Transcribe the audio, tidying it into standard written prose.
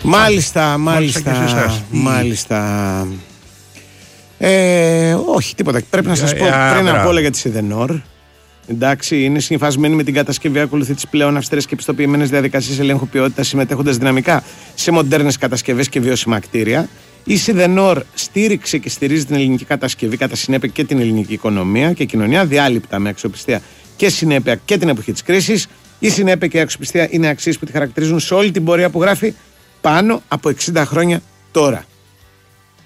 Μάλιστα. Όχι, τίποτα. Πρέπει να σας πω πριν από όλα για τη Σιδενόρ. Εντάξει, είναι συμφασμένη με την κατασκευή, ακολουθεί τις πλέον αυστηρές και πιστοποιημένες διαδικασίες ελέγχου ποιότητας, συμμετέχοντας δυναμικά σε μοντέρνες κατασκευές και βιώσιμα κτίρια. Η Σιδενόρ στήριξε και στηρίζει την ελληνική κατασκευή, κατά συνέπεια και την ελληνική οικονομία και κοινωνία, διάλειπτα με αξιοπιστία και συνέπεια και την εποχή της κρίσης. Η συνέπεια και η αξιοπιστία είναι αξίες που τη χαρακτηρίζουν σε όλη την πορεία που γράφει πάνω από 60 χρόνια τώρα.